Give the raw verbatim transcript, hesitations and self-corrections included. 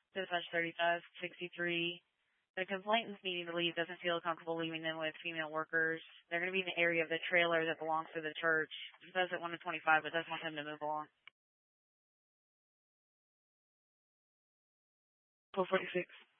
Dispatch thirty-five sixty-three. The complainant's needing to leave doesn't feel comfortable leaving them with female workers. They're going to be in the area of the trailer that belongs to the church. It says at one to twenty-five, but doesn't want them to move along. four forty-six.